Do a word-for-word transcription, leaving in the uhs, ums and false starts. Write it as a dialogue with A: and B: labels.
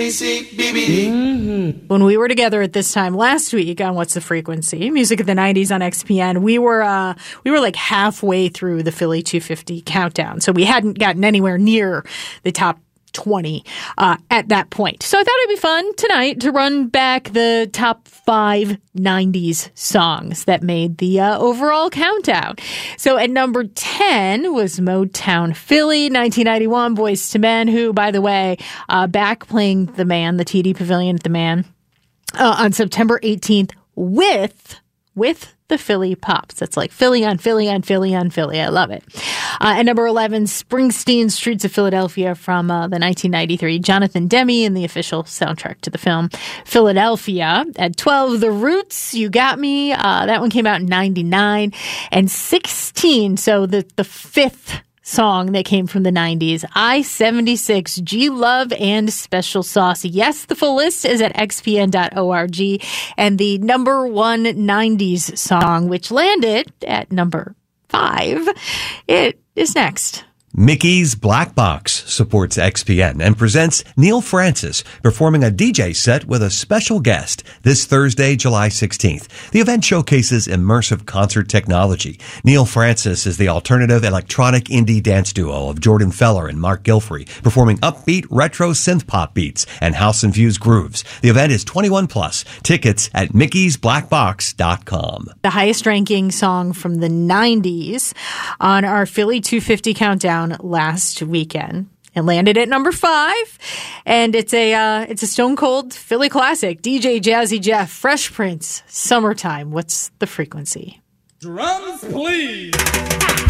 A: Mm-hmm. When we were together at this time last week on What's the Frequency, Music of the nineties on X P N, we were uh, we were like halfway through the Philly two fifty countdown, so we hadn't gotten anywhere near the top twenty uh, at that point. So I thought it'd be fun tonight to run back the top five nineties songs that made the uh, overall countdown. So at number ten was Motown Philly, nineteen ninety-one, Boyz two Men, who, by the way, uh, back playing the Man, the T D Pavilion at the Man, uh, on September eighteenth with, with the Philly Pops. That's like Philly on Philly on Philly on Philly. I love it. Uh, at number eleven, Springsteen's Streets of Philadelphia from uh, the nineteen ninety-three Jonathan Demme and the official soundtrack to the film Philadelphia. At twelve, The Roots, You Got Me. Uh, that one came out in ninety-nine. And sixteen, so the, the fifth song that came from the nineties, I seventy-six, G-Love and Special Sauce. Yes, the full list is at x p n dot org. And the number one nineties song, which landed at number five, it is next.
B: Mickey's Black Box supports X P N and presents Neil Francis performing a D J set with a special guest this Thursday, July sixteenth. The event showcases immersive concert technology. Neil Francis is the alternative electronic indie dance duo of Jordan Feller and Mark Gilfrey, performing upbeat retro synth pop beats and house-infused grooves. The event is twenty-one plus. Tickets at mickeys black box dot com.
A: The highest ranking song from the nineties on our Philly two fifty countdown last weekend. It landed at number five, and it's a uh, it's a stone cold Philly classic. D J Jazzy Jeff, Fresh Prince, Summertime. What's the frequency?
C: Drums, please.